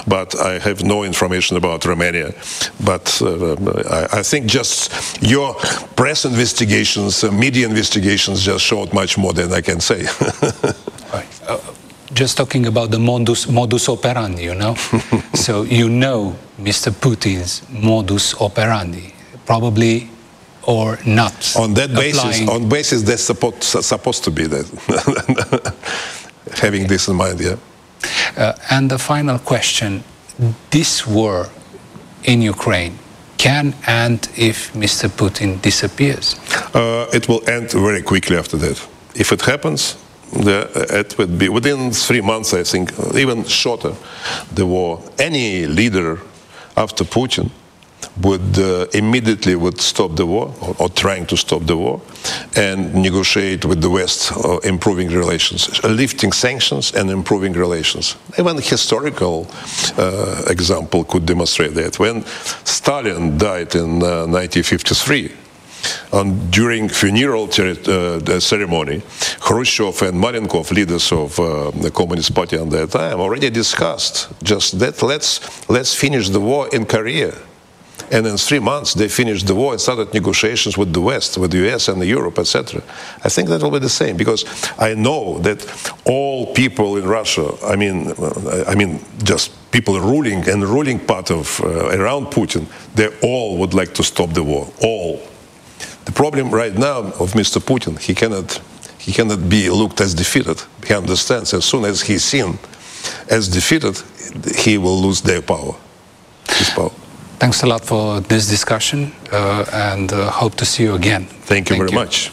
but I have no information about Romania. But I think just your press investigations, media investigations just showed much more than I can say. Right. Just talking about the modus operandi, you know. So you know Mr. Putin's modus operandi, probably, or not. On that basis, that's supposed to be that. Having this in mind, yeah. And the final question: this war in Ukraine can end if Mr. Putin disappears? It will end very quickly after that. If it happens, it would be within 3 months, I think, even shorter, the war. Any leader after Putin would immediately stop the war, or trying to stop the war, and negotiate with the West, improving relations, lifting sanctions and improving relations. Even historical example could demonstrate that. When Stalin died in 1953, during funeral ceremony, Khrushchev and Malenkov, leaders of the Communist Party at that time, already discussed just that let's finish the war in Korea. And in 3 months, they finished the war and started negotiations with the West, with the US and Europe, etc. I think that will be the same, because I know that all people in Russia, I mean, just people ruling part of around Putin, they all would like to stop the war. All. The problem right now of Mr. Putin, he cannot be looked as defeated. He understands as soon as he's seen as defeated, he will lose their power, his power. Thanks a lot for this discussion and hope to see you again. Thank you very much.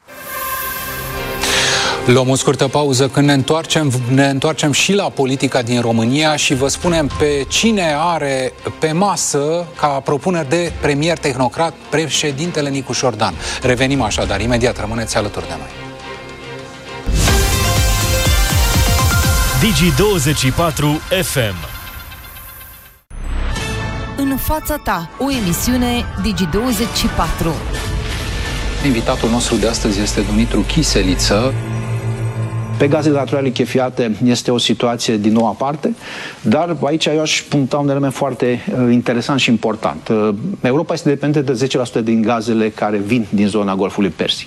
Luăm o scurtă pauză. Când ne întoarcem și la politica din România și vă spunem pe cine are pe masă ca propuneri de premier tehnocrat președintele Nicu Șordan. Revenim așadar imediat, rămâneți alături de noi. Digi24 FM. În fața ta, o emisiune Digi24. Invitatul nostru de astăzi este Dumitru Chiseliță. Pe gazele naturale lichefiate este o situație din nou aparte, dar aici eu aș puncta un element foarte interesant și important. Europa este dependentă de 10% din gazele care vin din zona Golfului Persic.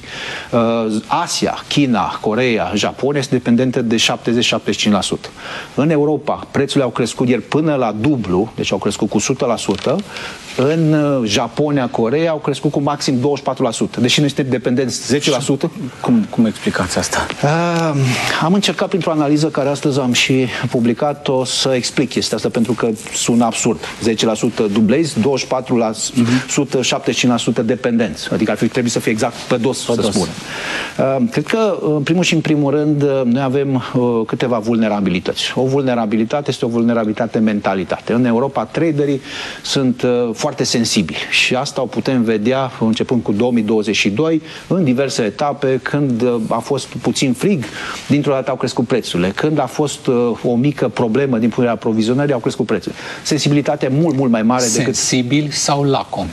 Asia, China, Coreea, Japonia este dependentă de 70-75%. În Europa, prețurile au crescut ieri până la dublu, deci au crescut cu 100%. În Japonia, Coreea au crescut cu maxim 24%. Deși noi suntem dependenți 10%. Cum explicați asta? Am încercat printr-o analiză care astăzi am și publicat-o să explic chestia asta, pentru că sună absurd. 10% dublezi, 24%, 75% dependenți. Adică ar fi trebuit să fie exact pe dos, să spunem. Cred că, în primul și în primul rând, noi avem câteva vulnerabilități. O vulnerabilitate este o vulnerabilitate mentalitate. În Europa, traderii sunt foarte sensibili și asta o putem vedea începând cu 2022, în diverse etape, când a fost puțin frig, dintr-o dată au crescut prețurile. Când a fost o mică problemă din punerea aprovizionării, au crescut prețurile. Sensibilitate mult mai mare decât... Sensibil sau lacom?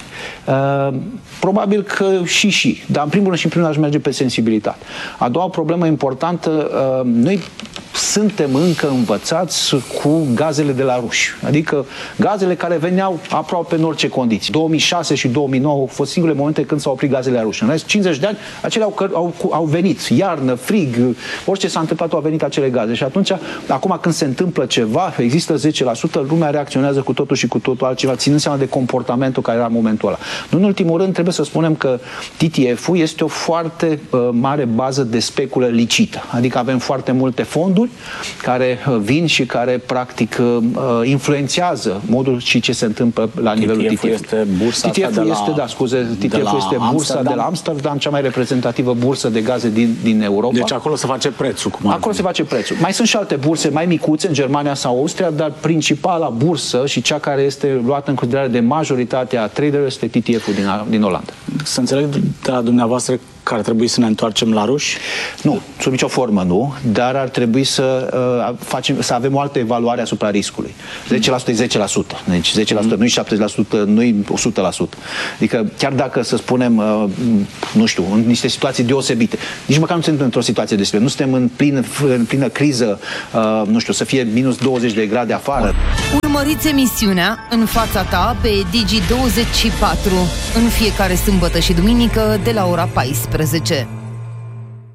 Probabil că și. Dar în primul rând și în primul rând aș merge pe sensibilitate. A doua problemă importantă, noi suntem încă învățați cu gazele de la ruși. Adică gazele care veneau aproape în orice condiții. 2006 și 2009 au fost singurele momente când s-au oprit gazele la ruși. În rest, 50 de ani, acelea au venit. Iarnă, frig, orice s-a întâmplat, au venit acele gaze. Și atunci, acum când se întâmplă ceva, există 10%, lumea reacționează cu totul și cu totul altceva, ținând seama de comportamentul care era în momentul ăla. Nu în ultimul rând, trebuie să spunem că TTF-ul este o foarte mare bază de speculă licită. Adică avem foarte multe fonduri care vin și care practic influențează modul și ce se întâmplă la nivelul TTF. Este bursa TTF-ul este bursa de la Amsterdam, cea mai reprezentativă bursă de gaze din Europa. Deci acolo se face prețul. Acolo se face prețul. Mai sunt și alte burse mai micuțe în Germania sau Austria, dar principala bursă și cea care este luată în considerare de majoritatea traderilor este TTF-ul din Olanda. Să înțeleg de la dumneavoastră că ar trebui să ne întoarcem la ruși? Nu, sub nicio formă nu, dar ar trebui să avem o altă evaluare asupra riscului. 10% e 10%. Deci 10% nu-i 70%, nu-i 100%. Adică chiar dacă, să spunem, nu știu, în niște situații deosebite, nici măcar nu suntem într-o situație deosebită, nu suntem în plină criză, nu știu, să fie minus 20 de grade afară. Urmăriți emisiunea În fața ta pe Digi24 în fiecare sâmbătă și duminică de la ora 14.